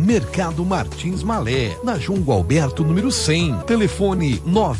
Mercado Martins Malé, na João Gualberto, número 100. Telefone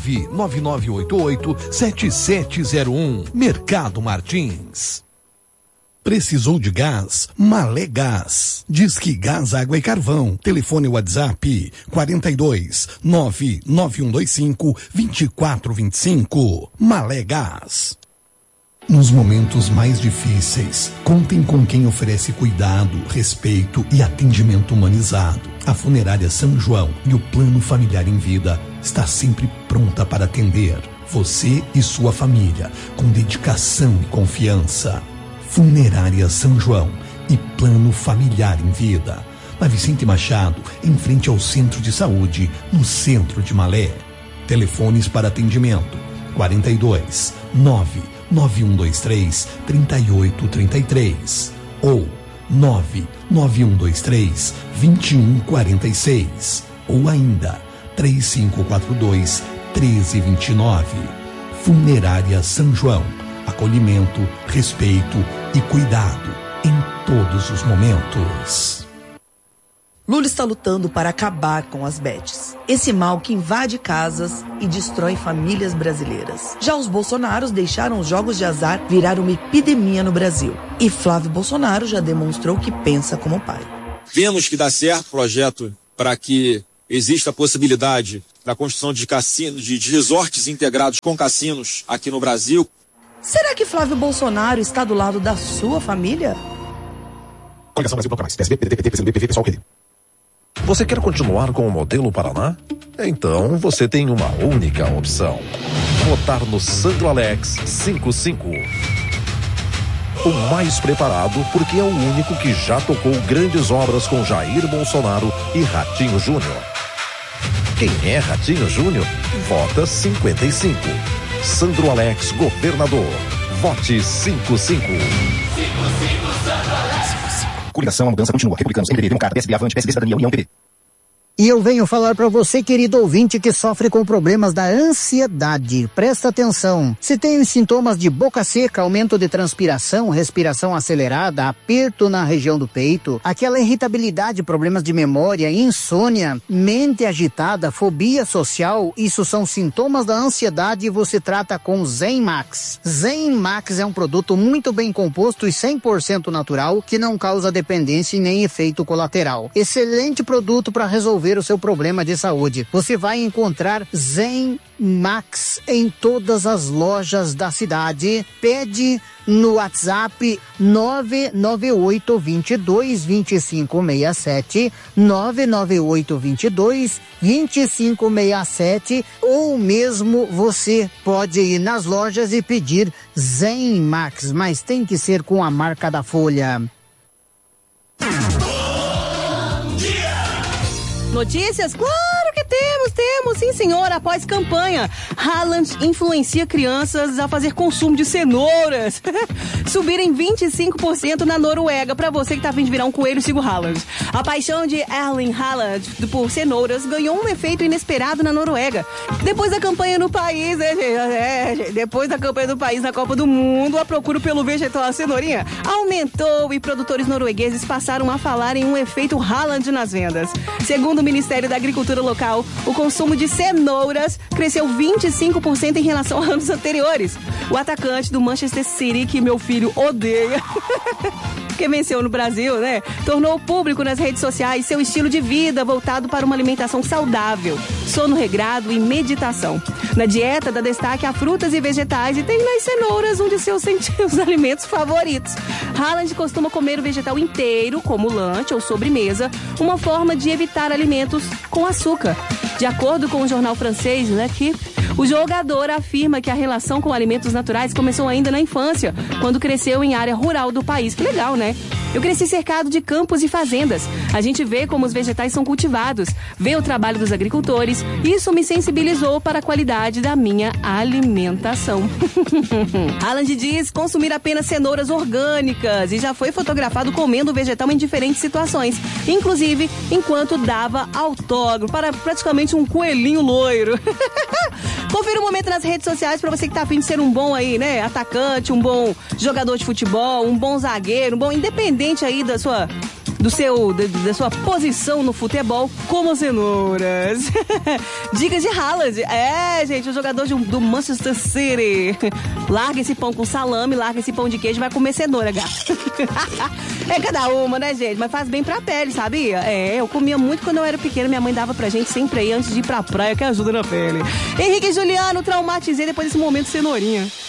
99988-7701. Mercado Martins. Precisou de gás? Malé Gás. Disque Gás, Água e Carvão. Telefone WhatsApp 42 99125 2425. Malé Gás. Nos momentos mais difíceis, contem com quem oferece cuidado, respeito e atendimento humanizado. A Funerária São João e o Plano Familiar em Vida está sempre pronta para atender você e sua família com dedicação e confiança. Funerária São João e Plano Familiar em Vida. Na Vicente Machado, em frente ao Centro de Saúde, no centro de Malé. Telefones para atendimento 42 99123 3833 ou 99123 2146 ou ainda 3542 1329. Funerária São João. Acolhimento, respeito e cuidado em todos os momentos. Lula está lutando para acabar com as bets. Esse mal que invade casas e destrói famílias brasileiras. Já os Bolsonaros deixaram os jogos de azar virar uma epidemia no Brasil. E Flávio Bolsonaro já demonstrou que pensa como pai. Vemos que dá certo o projeto para que exista a possibilidade da construção de cassinos, de resorts integrados com cassinos aqui no Brasil. Será que Flávio Bolsonaro está do lado da sua família? Coligação Brasil Bloco Mais, PSB, PDT, PT, PCdoB, PV, PSOL, PD. Você quer continuar com o modelo Paraná? Então você tem uma única opção. Votar no Sandro Alex 55. O mais preparado porque é o único que já tocou grandes obras com Jair Bolsonaro e Ratinho Júnior. Quem é Ratinho Júnior? Vota 55. Sandro Alex, governador. Vote 55. 55 Sandro Alex. Coligação, a mudança continua. Republicanos, MDB, Democrata, PSB, Avante, PSD, Cidadania, União, PD. E eu venho falar para você, querido ouvinte, que sofre com problemas da ansiedade. Presta atenção. Se tem os sintomas de boca seca, aumento de transpiração, respiração acelerada, aperto na região do peito, aquela irritabilidade, problemas de memória, insônia, mente agitada, fobia social, isso são sintomas da ansiedade e você trata com Zen Max. Zen Max é um produto muito bem composto e 100% natural que não causa dependência e nem efeito colateral. Excelente produto para resolver o seu problema de saúde. Você vai encontrar Zen Max em todas as lojas da cidade. Pede no WhatsApp 998222567, 998222567, ou mesmo você pode ir nas lojas e pedir Zen Max, mas tem que ser com a marca da Folha. Notícias? Claro que temos, sim senhor. Após campanha, Haaland influencia crianças a fazer consumo de cenouras. Subirem 25% na Noruega. Pra você que tá a fim de virar um coelho, siga o Haaland. A paixão de Erling Haaland por cenouras ganhou um efeito inesperado na Noruega. Depois da campanha no país, depois da campanha do país na Copa do Mundo, a procura pelo vegetal, a cenourinha, aumentou e produtores noruegueses passaram a falar em um efeito Haaland nas vendas. Segundo o Ministério da Agricultura local, o consumo de cenouras cresceu 25% em relação a anos anteriores. O atacante do Manchester City, que meu filho odeia, que venceu no Brasil, né? Tornou público nas redes sociais seu estilo de vida voltado para uma alimentação saudável, sono regrado e meditação. Na dieta dá destaque a frutas e vegetais e tem nas cenouras um de seus alimentos favoritos. Haaland costuma comer o vegetal inteiro, como lanche ou sobremesa, uma forma de evitar alimentos com açúcar. De acordo com o jornal francês L'Équipe, o jogador afirma que a relação com alimentos naturais começou ainda na infância, quando cresceu em área rural do país. Que legal, né? Eu cresci cercado de campos e fazendas. A gente vê como os vegetais são cultivados, vê o trabalho dos agricultores. Isso me sensibilizou para a qualidade da minha alimentação. Haaland diz consumir apenas cenouras orgânicas e já foi fotografado comendo o vegetal em diferentes situações, inclusive enquanto dava autógrafo para praticamente um coelhinho loiro. Confira um momento nas redes sociais para você que tá a fim de ser um bom aí, né? Atacante, um bom jogador de futebol, um bom zagueiro, um bom independente aí do da sua posição no futebol, como cenouras. Dicas de Haaland. Gente, o jogador do Manchester City. Larga esse pão com salame, larga esse pão de queijo e vai comer cenoura, gato. É cada uma, né, gente? Mas faz bem pra pele, sabia? Eu comia muito quando eu era pequena. Minha mãe dava pra gente sempre aí antes de ir pra praia, que ajuda na pele. Henrique e Juliano, traumatizei depois desse momento cenourinha.